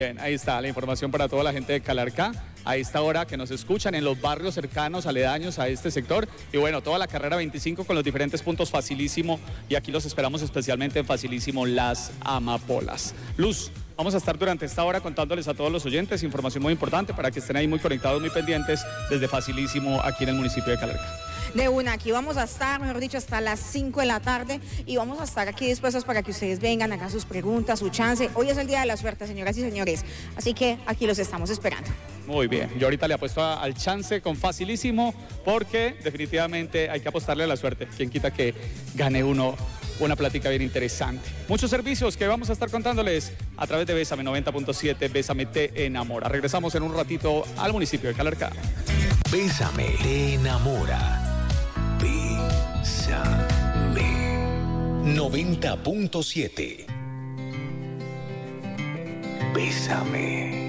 Bien, ahí está la información para toda la gente de Calarcá, a esta hora que nos escuchan en los barrios cercanos, aledaños a este sector. Y bueno, toda la carrera 25 con los diferentes puntos Facilísimo, y aquí los esperamos especialmente en Facilísimo Las Amapolas. Luz, vamos a estar durante esta hora contándoles a todos los oyentes información muy importante para que estén ahí muy conectados, muy pendientes desde Facilísimo aquí en el municipio de Calarcá. De una, aquí vamos a estar, mejor dicho, hasta las 5 de la tarde y vamos a estar aquí dispuestos para que ustedes vengan, hagan sus preguntas, su chance. Hoy es el día de la suerte, señoras y señores, así que aquí los estamos esperando. Muy bien, yo ahorita le apuesto al chance con Facilísimo porque definitivamente hay que apostarle a la suerte. Quien quita que gane uno una plática bien interesante. Muchos servicios que vamos a estar contándoles a través de Bésame 90.7, Bésame te enamora. Regresamos en un ratito al municipio de Calarcá. Bésame te enamora. Bésame 90.7. Bésame.